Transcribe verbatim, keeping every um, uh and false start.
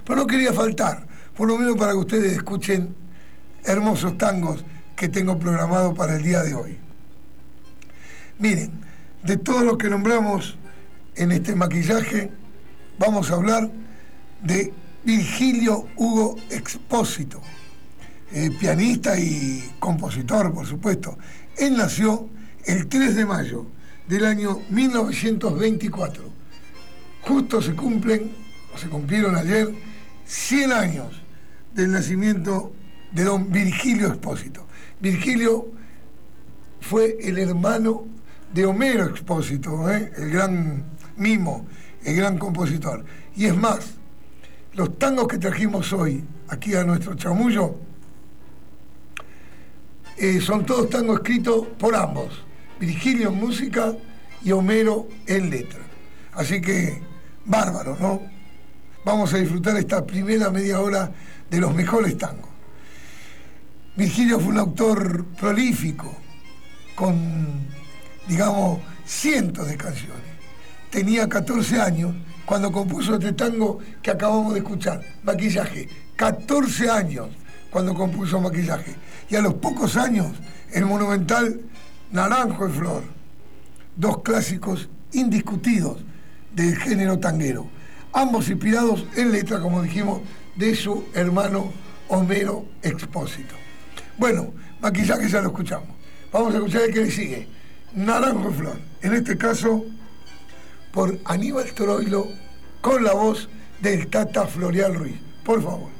pero no quería faltar, por lo menos para que ustedes escuchen hermosos tangos que tengo programados para el día de hoy. Miren, de todo lo que nombramos en este maquillaje, vamos a hablar de Virgilio Hugo Expósito, eh, pianista y compositor, por supuesto. Él nació el tres de mayo del año mil novecientos veinticuatro. Justo se cumplen, o se cumplieron ayer, cien años del nacimiento de don Virgilio Expósito. Virgilio fue el hermano de Homero Expósito, ¿eh? el gran mimo, el gran compositor. Y es más, los tangos que trajimos hoy aquí a nuestro chamullo eh, son todos tangos escritos por ambos, Virgilio en música y Homero en letra. Así que, bárbaro, ¿no? Vamos a disfrutar esta primera media hora de los mejores tangos. Virgilio fue un autor prolífico, con, digamos, cientos de canciones. Tenía catorce años cuando compuso este tango que acabamos de escuchar, Maquillaje. catorce años cuando compuso Maquillaje. Y a los pocos años, el monumental Naranjo de Flor. Dos clásicos indiscutidos del género tanguero. Ambos inspirados en letra, como dijimos, de su hermano Homero Expósito. Bueno, Maquillaje ya lo escuchamos. Vamos a escuchar el que le sigue, Naranjo de Flor. En este caso, por Aníbal Troilo, con la voz del Tata Florial Ruiz. Por favor.